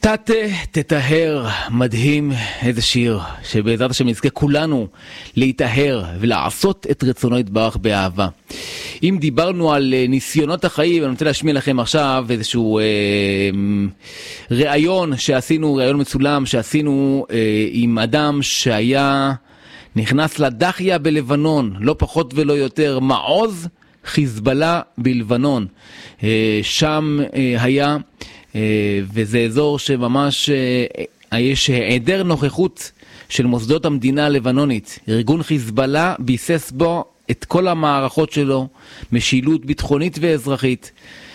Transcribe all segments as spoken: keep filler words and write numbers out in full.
תתה תטהר, מדהים, איזה שיר שבעזרת השם נזכה כולנו להתאהר ולעשות את רצונו יתברך באהבה. אם דיברנו על ניסיונות החיים, אני רוצה להשמיע לכם עכשיו איזשהו אה, ראיון שעשינו, ראיון מצולם שעשינו אה, עם אדם שהיה נכנס לדחיה בלבנון, לא פחות ולא יותר, מעוז חיזבאללה בלבנון. אה, שם אה, היה וזה אזור שממש יש היעדר נוכחות של מוסדות המדינה הלבנונית. ארגון חיזבאללה ביסס בו את כל המערכות שלו, משילות ביטחונית ואזרחית.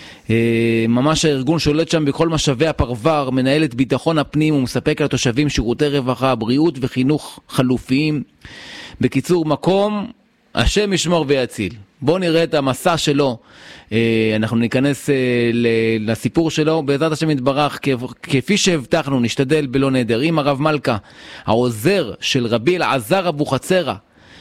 ממש הארגון שולט שם בכל משאבי הפרבר, מנהל את ביטחון הפנים ומספק לתושבים שירותי רווחה, בריאות וחינוך חלופיים. בקיצור, מקום השם ישמור ויציל. בואו נראה את המסע שלו, אנחנו ניכנס לסיפור שלו, בעזרת השם יתברך, כפי שהבטחנו, נשתדל בלא נדר. עם הרב מלכה, העוזר של רבי אלעזר אבוחצירא,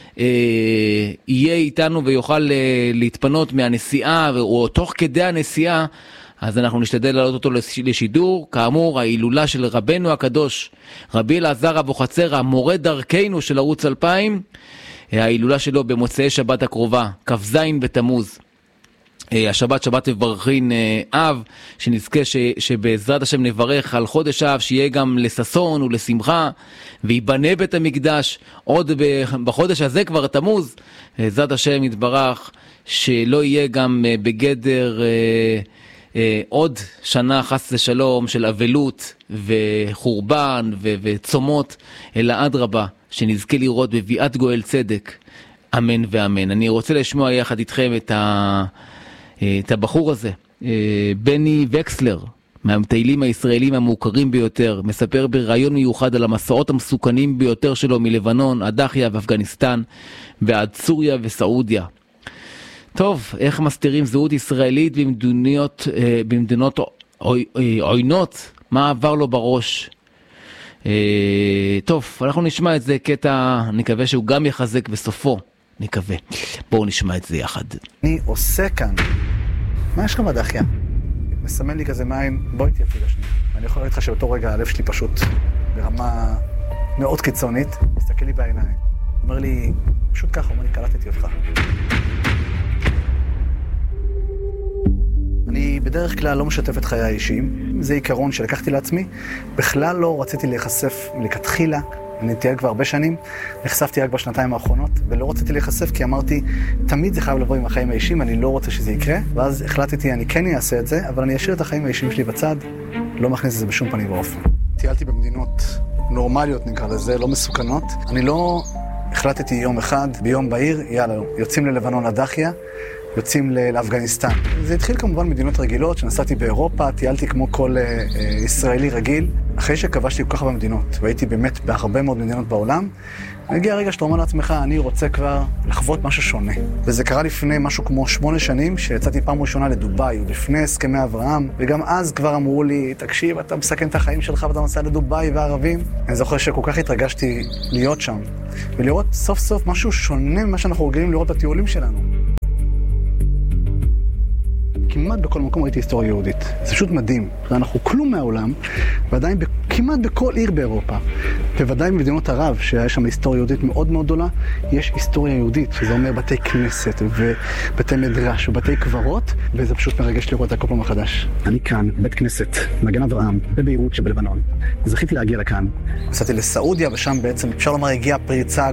יהיה איתנו ויוכל להתפנות מהנסיעה, או תוך כדי הנסיעה, אז אנחנו נשתדל להעלות אותו לשידור. כאמור, ההילולה של רבנו הקדוש, רבי אלעזר אבוחצירא, מורה דרכנו של ערוץ אלפיים, ההילולה שלו במוצאי שבת הקרובה, כ"ז בתמוז. השבת, שבת וברכין אב, שנזכה ש, שבעזרת השם נברך על חודש אב, שיהיה גם לששון ולשמחה, ויבנה בית המקדש עוד בחודש הזה כבר תמוז. בעזרת השם יתברך, שלא יהיה גם בגדר אה, אה, עוד שנה חס ושלום של אבלות וחורבן ו, וצומות, אלא אדרבה, שנזכה לראות בביאת גואל צדק, אמן ואמן. אני רוצה לשמוע יחד איתכם את, ה, את הבחור הזה, בני וקסלר, מהמטיילים הישראלים המוכרים ביותר, מספר בראיון מיוחד על המסעות המסוכנים ביותר שלו מלבנון, הדחיה ואפגניסטן, ועד סוריה וסעודיה. טוב, איך מסתירים זהות ישראלית במדינות, במדינות עוינות? מה עבר לו בראש? טוב, אנחנו נשמע את זה קטע, נקווה שהוא גם יחזק בסופו, נקווה. בואו נשמע את זה יחד. אני עושה כאן, מה יש לך בדחיה? מסמן לי כזה מים, בוא איתי אפילו השנייה. אני יכול להגיד לך שאותו רגע הלב שלי פשוט ברמה מאוד קיצונית, מסתכל לי בעיניים, אומר לי, פשוט ככה, אומר לי, קלטתי אותך. אני בדרך כלל לא משתף את חיי האישיים, זה עיקרון שלקחתי לעצמי, בכלל לא רציתי להיחשף לכתחילה, אני טייל כבר הרבה שנים, נחשפתי רק בשנתיים האחרונות, ולא רציתי להיחשף כי אמרתי, תמיד זה חייב לבוא עם החיים האישיים, אני לא רוצה שזה יקרה, ואז החלטתי, אני כן אעשה את זה, אבל אני אשאיר את החיים האישיים שלי בצד, לא מכניס את זה בשום פנים ואופן. טיילתי במדינות נורמליות נקרא לזה, לא מסוכנות, אני לא החלטתי יום אחד, ביום בהיר, יאללה, יוצאים ללבנון לדחיה, יוצאים לאפגניסטן. זה התחיל כמובן מדינות רגילות, שנסעתי באירופה, טיילתי כמו כל אה, אה, ישראלי רגיל. אחרי שכבשתי כל כך במדינות, והייתי באמת בהרבה מאוד מדינות בעולם, הגיע הרגע שאתה אומר לעצמך, אני רוצה כבר לחוות משהו שונה. וזה קרה לפני משהו כמו שמונה שנים, שיצאתי פעם ראשונה לדוביי, לפני הסכמי אברהם, וגם אז כבר אמרו לי, תקשיב, אתה מסכן את החיים שלך, ואתה נוסע לדוביי והערבים. אני זוכר שכל כך התרגשתי להיות שם, ולראות סוף סוף משהו שונה ממה שאנחנו רגילים לראות בטיולים שלנו. כמעט בכל מקום ראיתי היסטוריה יהודית. זה פשוט מדהים. אנחנו כלום מהעולם, ועדיין כמעט בכל עיר באירופה, בוודאי במדינות ערב, שיש שם היסטוריה יהודית מאוד מאוד גדולה, יש היסטוריה יהודית, שזה אומר בתי כנסת ובתי מדרש ובתי קברות, וזה פשוט מרגש לראות את כל פעם מחדש. אני כאן, בית כנסת, מגן אברהם, בביירות שבלבנון. זכיתי להגיע לכאן. נסעתי לסעודיה, ושם בעצם אפשר לומר הגיעה פריצה